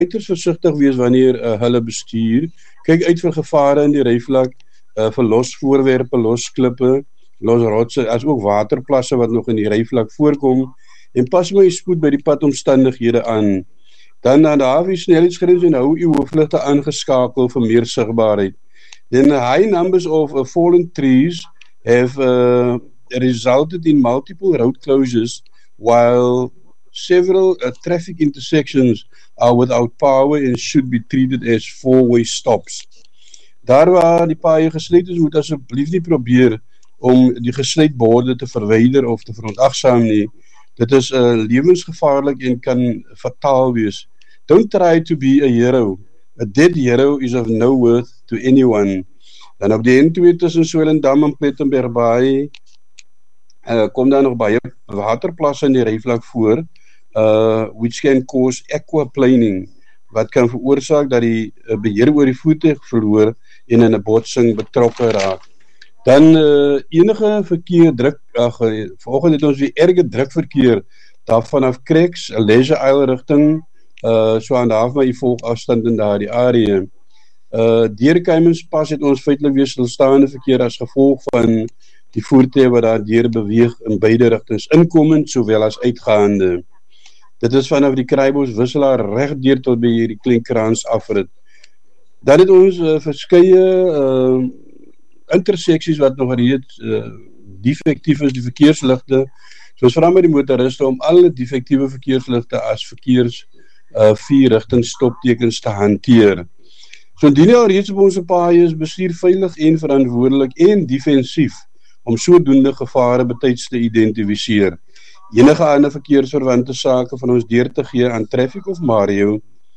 uiters versigtig wees wanneer hulle bestuur. Kyk uit vir gevare in die ryvlak, vir los voorwerpe, los klippe, los rotse, as ook waterplasse wat nog in die ryvlak voorkom, en pas my spoed by die padomstandighede aan. Dan aan die snelheidsgrens en hou u hoofligte aangeskakel vir meer sigbaarheid. Then high numbers of fallen trees have resulted in multiple road closures, while several traffic intersections are without power and should be treated as four-way stops. Daar waar die paaie gesluit is, moet asseblief nie probeer om die gesluitborde te verwyder of te verontagsaam nie. Dit is lewensgevaarlik en kan fataal wees. Don't try to be a hero. A dead hero is of no worth to anyone. Dan op die N2 tussen Swellendam en Plettenbergbaai kom daar nog baie waterplasse in die ryvlak voor, which can cause aquaplaning, wat kan veroorsaak dat die beheer oor die voertuig verloor en in 'n botsing betrokke raak. Dan enige verkeer druk, vanoggend het ons weer erge drukverkeer daar vanaf Craigs, Leisure Isle rigting, so aan daar van die volgafstand in daardie area. Deur Caymanspas het ons feitelik weer stilstaande verkeer as gevolg van die voertuie wat daar deur beweeg in beide rigtings, inkomend sowel as uitgaande. Dit is vanaf die Kraaibos wisselaar reg deur tot by hierdie Klinkrans afrit. Dan het ons verskeie interseksies wat nog reeds defektief is, die verkeersligte. So ons vra met die motoriste om alle defektiewe verkeersligte as verkeers 4 rigting stoptekens te hanteer. So indien jy al reeds op ons paaie is, bestuur veilig en verantwoordelik en defensief om sodoende gevare betyds te identifiseer. Enige ander verkeersverwante sake van ons deur te gee aan Traffic of Mario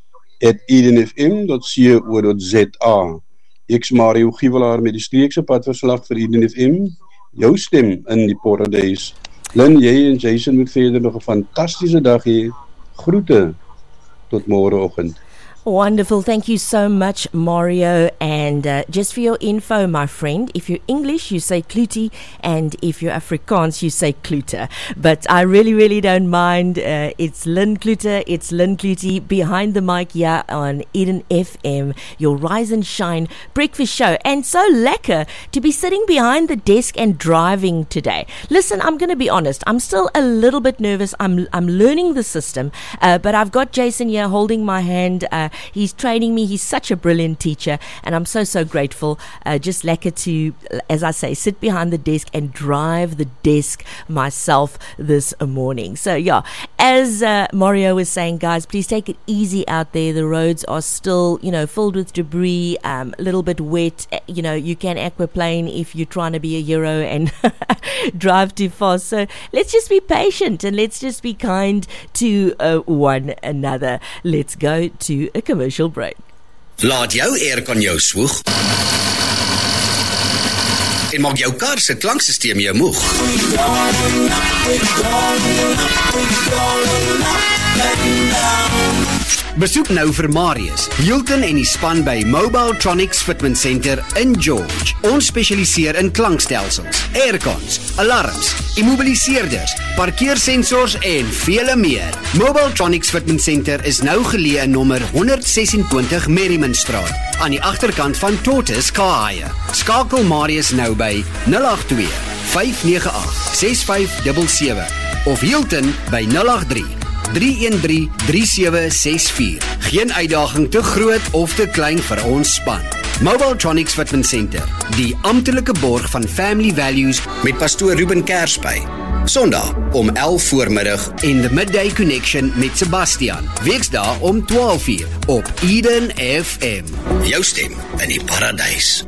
@edenfm.co.za. Ek's Mario Giewelaar met die streekse padverslag vir Eden FM, jou stem in die paradys. Lynn, jy en Jason moet verder nog 'n fantastiese dag hê. Groete tot môreoggend. Wonderful. Thank you so much, Mario. And just for your info, my friend, if you're English, you say Kluti, and if you're Afrikaans, you say Klute. But I really don't mind. It's Lynn Klute. It's Lynn Kluti behind the mic here on Eden FM, your Rise and Shine breakfast show. And so lekker to be sitting behind the desk and driving today. Listen, I'm going to be honest. I'm still a little bit nervous. I'm learning the system, but I've got Jason here holding my hand. He's training me. He's such a brilliant teacher, and I'm so grateful. Just lekker to, as I say, sit behind the desk and drive the desk myself this morning. So yeah, as Mario was saying, guys, please take it easy out there. The roads are still, filled with debris, a little bit wet. You can aquaplane if you're trying to be a hero and drive too fast. So let's just be patient and let's just be kind to one another. Let's go to a commercial break. Laat jou aircon jou swoeg en maak jou kar se klanksysteem jou moeg. Besoek nou vir Marius, Hilton en die span by Mobile Tronics Fitment Center in George. Ons spesialiseer in klankstelsels, aircons, alarms, immobiliseerders, parkeersensors en vele meer. Mobile Tronics Fitment Center is nou geleë in nommer 126 Merrimanstraat, aan die agterkant van Tortoise Car Hire. Skakel Marius nou by 082 598 6577 of Hilton by 083 313-3764. Geen uitdaging te groot of te klein vir ons span. Mobile Tronics Fitment Center, die amptelike borg van Family Values met pastoor Ruben Kersby. Sondag om 11 voormiddag en The Midday Connection met Sebastian. Weksdae om 12 uur op Eden FM. Jou stem in die paradys.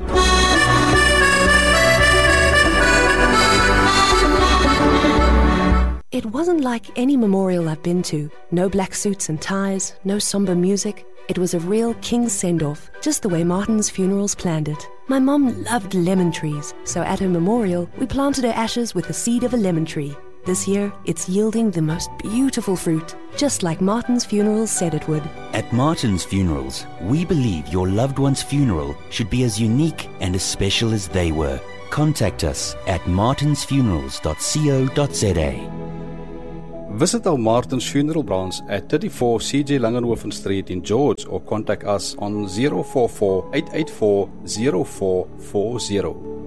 It wasn't like any memorial I've been to. No black suits and ties, no somber music. It was a real king's send-off, just the way Martin's Funerals planned it. My mom loved lemon trees, so at her memorial, we planted her ashes with the seed of a lemon tree. This year, it's yielding the most beautiful fruit, just like Martin's Funerals said it would. At Martin's Funerals, we believe your loved one's funeral should be as unique and as special as they were. Contact us at martinsfunerals.co.za. Visit our Martin's Funeral branch at 34 CJ Langenhoven Street in George or contact us on 044 884 0440.